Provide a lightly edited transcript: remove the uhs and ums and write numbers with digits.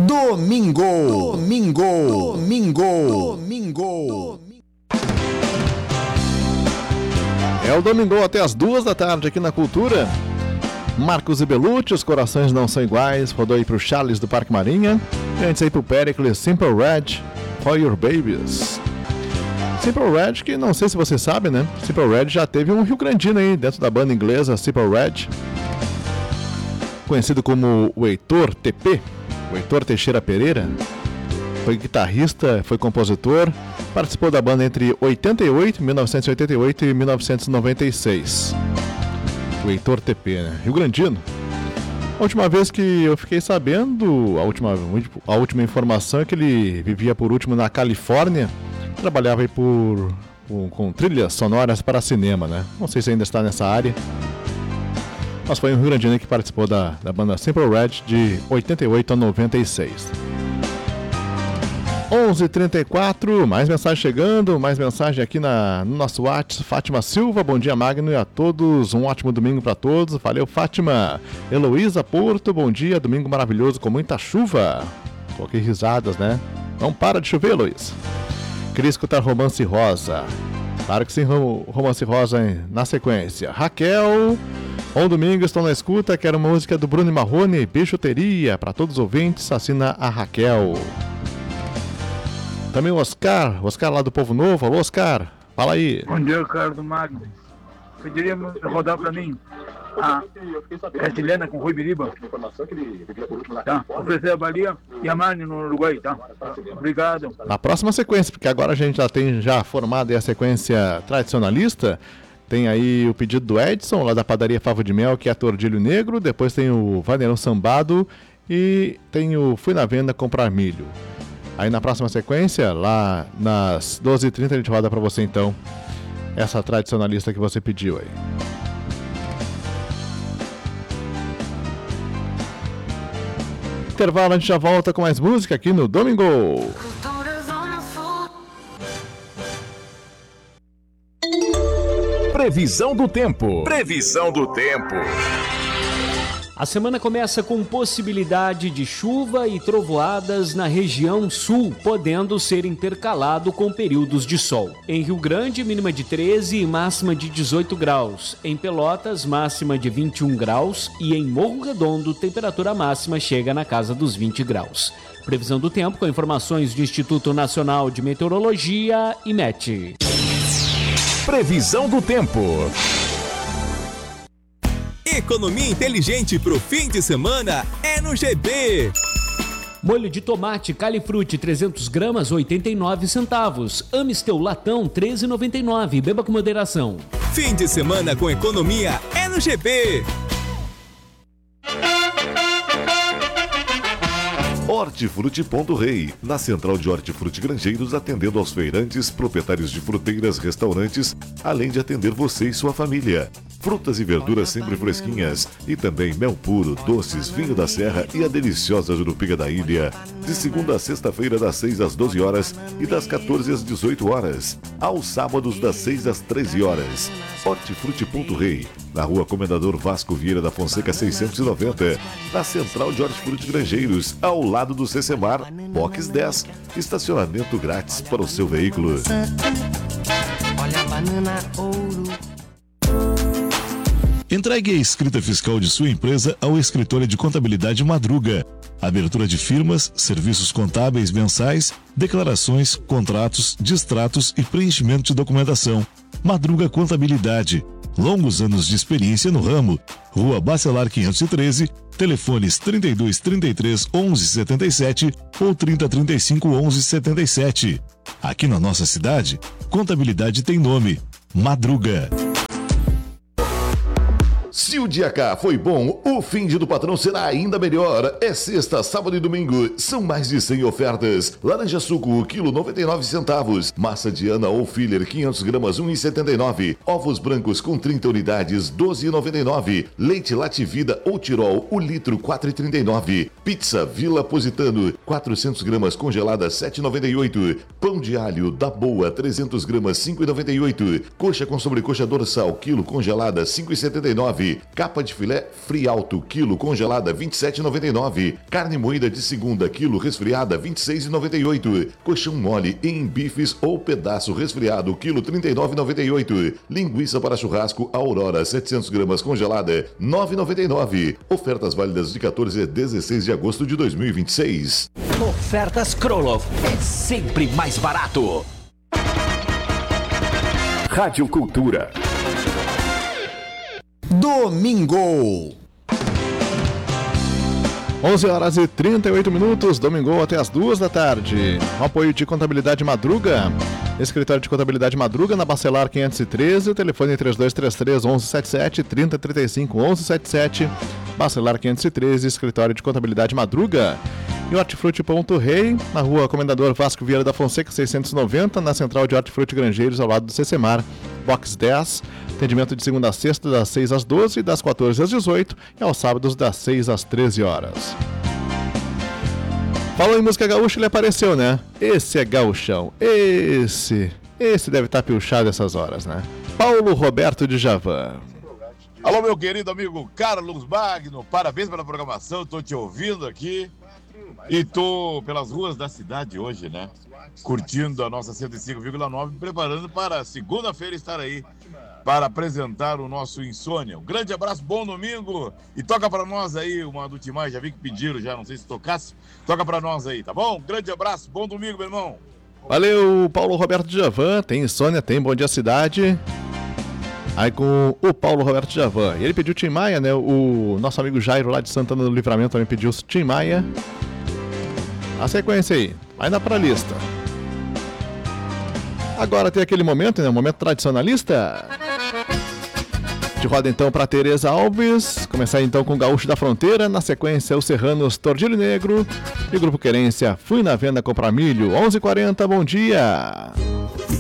Domingo. É o Domingo até as 2h aqui na Cultura. Marcos e Belucci, Os Corações Não São Iguais, rodou aí pro Charles do Parque Marinha. E antes aí pro Pericles, Simple Red, For Your Babies. Simple Red, que não sei se você sabe, né? Simple Red já teve um Rio Grandino aí dentro da banda inglesa Simple Red, conhecido como o Heitor TP, o Heitor Teixeira Pereira. Foi guitarrista, foi compositor, participou da banda entre 1988 e 1996. O Heitor TP, né? Rio Grandino. A última vez que eu fiquei sabendo, a última informação é que ele vivia por último na Califórnia, trabalhava aí com trilhas sonoras para cinema, né? Não sei se ainda está nessa área, mas foi um Rio Grandino que participou da banda Simple Red de 88 a 96. 11h34, mais mensagem chegando, mais mensagem aqui no nosso WhatsApp. Fátima Silva, bom dia Magno e a todos, um ótimo domingo para todos. Valeu, Fátima. Heloísa Porto, bom dia, domingo maravilhoso com muita chuva. Coloquei risadas, né? Não para de chover, Heloísa. Queria escutar Romance Rosa. Claro que sim, Romance Rosa na sequência. Raquel, bom domingo, estou na escuta, quero música do Bruno Marrone, Bijuteria, para todos os ouvintes, assina a Raquel. Também o Oscar lá do Povo Novo. Alô, Oscar, fala aí. Bom dia, cara do Magno. Poderia rodar pra mim a Castilhana com Rui Biriba? Tá, oferecer a Bahia e a Mani no Uruguai, tá? Obrigado. Na próxima sequência, porque agora a gente já tem formada a sequência tradicionalista. Tem aí o pedido do Edson, lá da padaria Favo de Mel, que é Tordilho Negro. Depois tem o Vaneirão Sambado e tem o Fui na Venda Comprar Milho. Aí na próxima sequência, lá nas 12h30, a gente roda pra você então essa tradicionalista que você pediu aí. Intervalo, a gente já volta com mais música aqui no Domingo. Previsão do tempo. A semana começa com possibilidade de chuva e trovoadas na região sul, podendo ser intercalado com períodos de sol. Em Rio Grande, mínima de 13 e máxima de 18 graus. Em Pelotas, máxima de 21 graus. E em Morro Redondo, temperatura máxima chega na casa dos 20 graus. Previsão do tempo com informações do Instituto Nacional de Meteorologia, IMET. Previsão do tempo. Economia inteligente pro fim de semana é no GB. Molho de tomate Califruti 300 gramas 89 centavos. Amistel latão 13,99. Beba com moderação. Fim de semana com economia é no GB. Hortifruti Ponto Rei, na central de Hortifruti Grangeiros, atendendo aos feirantes, proprietários de fruteiras, restaurantes, além de atender você e sua família. Frutas e verduras sempre fresquinhas e também mel puro, doces, vinho da serra e a deliciosa jurupiga da ilha. De segunda a sexta-feira, das 6 às 12 horas e das 14 às 18 horas. Aos sábados, das 6 às 13 horas. Hortifruti Ponto Rei, na rua Comendador Vasco Vieira da Fonseca 690, na central de Hortifruti Grangeiros, ao lado do Cecemar, Box 10, estacionamento grátis para o seu veículo. Olha a banana ouro. Entregue a escrita fiscal de sua empresa ao escritório de contabilidade Madruga. Abertura de firmas, serviços contábeis mensais, declarações, contratos, distratos e preenchimento de documentação. Madruga Contabilidade. Longos anos de experiência no ramo. Rua Bacelar 513, telefones 3233 1177 ou 3035 1177. Aqui na nossa cidade, contabilidade tem nome: Madruga. Se o dia K foi bom, o fim de do patrão será ainda melhor. É sexta, sábado e domingo. São mais de 100 ofertas. Laranja suco, quilo 99 centavos. Massa Diana ou filler, 500 gramas, 1,79. Ovos brancos com 30 unidades, 12,99. Leite Lativida ou Tirol, o litro, 4,39. Pizza Vila Positano, 400 gramas congelada, 7,98. Pão de alho da Boa, 300 gramas, 5,98. Coxa com sobrecoxa dorsal, quilo congelada, 5,79. 27,99. Capa de filé Frialto, quilo, congelada, 27,99. Carne moída de segunda, quilo, resfriada, 26,98. Colchão mole em bifes ou pedaço resfriado, quilo, 39,98. Linguiça para churrasco Aurora, 700 gramas congelada, 9,99. Ofertas válidas de 14 a 16 de agosto de 2026. Ofertas Krolov é sempre mais barato. Rádio Cultura. Domingo. 11 horas e 38 minutos, domingo até as 2 da tarde. O apoio de Contabilidade Madruga. Escritório de Contabilidade Madruga na Bacelar 513, telefone 3233-1177, 3035-1177. Bacelar 513, Escritório de Contabilidade Madruga. E Hortifruti.rei, na rua Comendador Vasco Vieira da Fonseca 690, na central de Hortifruti Grangeiros, ao lado do CCMAR, box 10. Atendimento de segunda a sexta, das 6 às 12, das 14 às 18 e aos sábados, das 6 às 13 horas. Falou em música gaúcha, ele apareceu, né? Esse é gauchão. Esse deve estar pilchado essas horas, né? Paulo Roberto de Javan. Alô, meu querido amigo Carlos Magno, parabéns pela programação, estou te ouvindo aqui e tô pelas ruas da cidade hoje, né? Curtindo a nossa 105,9, preparando para segunda-feira estar aí para apresentar o nosso Insônia. Um grande abraço, bom domingo e toca para nós aí uma do Timai, já vi que pediram já, não sei se tocasse, toca para nós aí, tá bom? Grande abraço, bom domingo, meu irmão. Valeu, Paulo Roberto de Javan, tem Insônia, tem Bom Dia Cidade. Aí com o Paulo Roberto de Javan. E ele pediu Tim Maia, né? O nosso amigo Jairo lá de Santana do Livramento também pediu Tim Maia. A sequência aí, vai na pra lista. Agora tem aquele momento, né? O momento tradicionalista. De roda então para Tereza Alves. Começar então com o Gaúcho da Fronteira. Na sequência, os Serranos Tordilho Negro. E o Grupo Querência, Fui na Venda Comprar Milho. 11h40, bom dia.